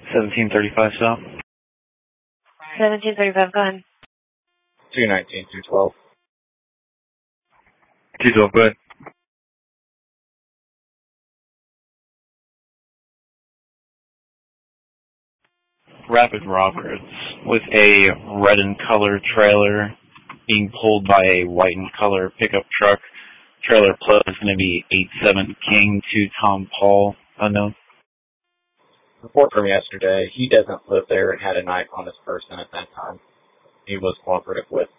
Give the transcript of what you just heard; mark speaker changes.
Speaker 1: 1735 stop.
Speaker 2: 1735, go ahead.
Speaker 3: 219, 212.
Speaker 1: 212, go ahead. Rapid Roberts with a red and color trailer being pulled by a white and color pickup truck. Trailer plate is going to be 87 King to Tom Paul, unknown.
Speaker 3: Report from yesterday, he doesn't live there and had a knife on his person at that time. He was cooperative with